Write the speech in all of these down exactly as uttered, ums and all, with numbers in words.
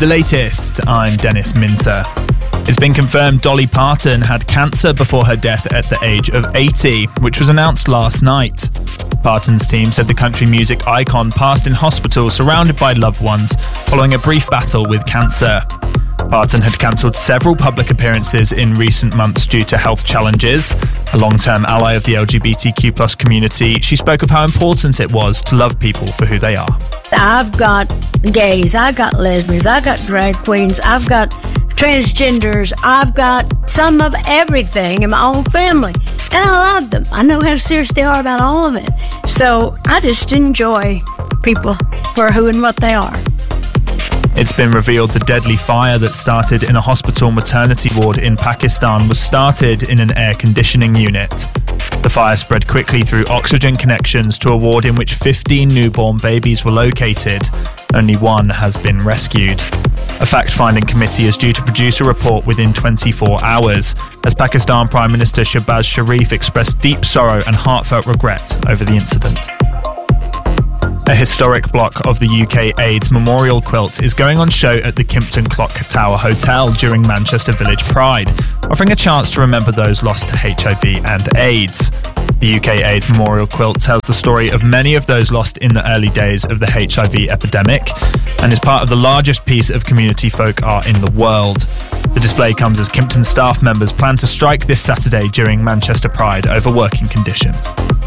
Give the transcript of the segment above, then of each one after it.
the latest, I'm Dennis Minter. It's been confirmed Dolly Parton had cancer before her death at the age of eighty, which was announced last night. Parton's team said the country music icon passed in hospital surrounded by loved ones following a brief battle with cancer. Parton had cancelled several public appearances in recent months due to health challenges. A long-term ally of the L G B T Q plus community, she spoke of how important it was to love people for who they are. I've got gays, I've got lesbians, I've got drag queens, I've got transgenders, I've got some of everything in my own family. And I love them. I know how serious they are about all of it. So I just enjoy people for who and what they are. It's been revealed the deadly fire that started in a hospital maternity ward in Pakistan was started in an air conditioning unit. The fire spread quickly through oxygen connections to a ward in which fifteen newborn babies were located. Only one has been rescued. A fact-finding committee is due to produce a report within twenty-four hours, as Pakistan Prime Minister Shehbaz Sharif expressed deep sorrow and heartfelt regret over the incident. A historic block of the U K AIDS memorial quilt is going on show at the Kimpton Clock Tower Hotel during Manchester Village Pride, offering a chance to remember those lost to H I V and AIDS. The U K AIDS memorial quilt tells the story of many of those lost in the early days of the H I V epidemic and is part of the largest piece of community folk art in the world. The display comes as Kimpton staff members plan to strike this Saturday during Manchester Pride over working conditions.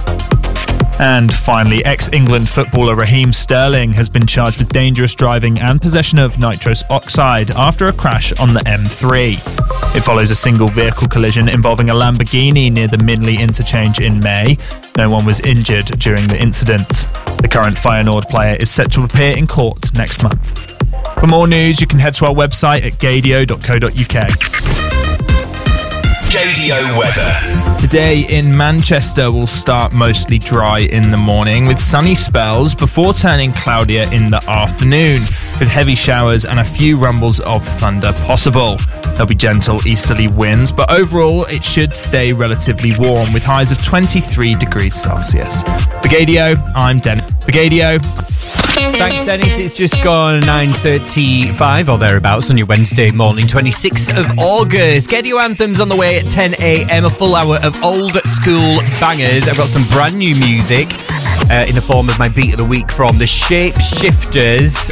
And finally, ex-England footballer Raheem Sterling has been charged with dangerous driving and possession of nitrous oxide after a crash on the M three. It follows a single vehicle collision involving a Lamborghini near the Minley interchange in May. No one was injured during the incident. The current Feyenoord player is set to appear in court next month. For more news, you can head to our website at gadio dot co dot uk. Gadio weather. Today in Manchester will start mostly dry in the morning with sunny spells before turning cloudier in the afternoon, with heavy showers and a few rumbles of thunder possible. There'll be gentle easterly winds, but overall it should stay relatively warm with highs of twenty-three degrees Celsius. For Gadio, I'm Dennis. For Gadio. Thanks, Dennis. It's just gone nine thirty-five or thereabouts on your Wednesday morning, twenty-sixth of August. Gadio Anthems on the way at ten a.m. A full hour of old school bangers. I've got some brand new music uh, in the form of my beat of the week from the Shapeshifters.